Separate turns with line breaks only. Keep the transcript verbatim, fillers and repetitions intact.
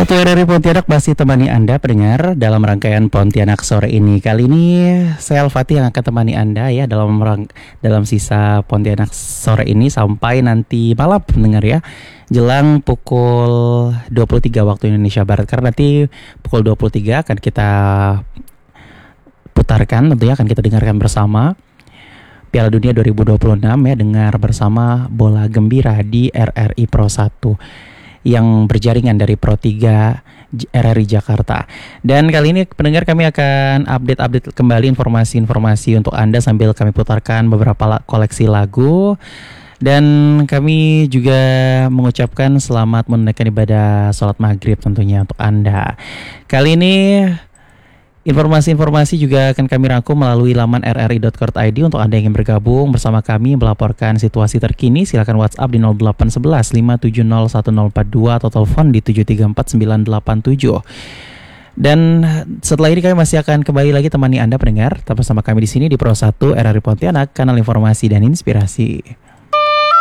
Satu R R I Pontianak masih temani Anda pendengar dalam rangkaian Pontianak sore ini. Kali ini saya Al-Fatih yang akan temani Anda ya dalam rang- dalam sisa Pontianak sore ini sampai nanti malam pendengar ya. Jelang pukul dua puluh tiga waktu Indonesia Barat, karena nanti pukul dua puluh tiga akan kita putarkan, tentunya akan kita dengarkan bersama Piala Dunia dua ribu dua puluh enam ya, dengar bersama Bola Gembira di R R I Pro satu yang berjaringan dari Pro tiga R R I Jakarta. Dan kali ini pendengar kami akan update-update kembali informasi-informasi untuk Anda sambil kami putarkan beberapa la- koleksi lagu. Dan kami juga mengucapkan selamat menunaikan ibadah sholat maghrib tentunya untuk Anda. Kali ini informasi-informasi juga akan kami rangkum melalui laman r r i dot co dot i d. Untuk Anda yang ingin bergabung bersama kami melaporkan situasi terkini, silakan WhatsApp di nol delapan satu satu lima tujuh nol satu nol empat dua atau telepon di tujuh tiga empat sembilan delapan tujuh. Dan setelah ini kami masih akan kembali lagi temani Anda pendengar tetap bersama kami di sini di Pro satu R R I Pontianak, kanal informasi dan inspirasi.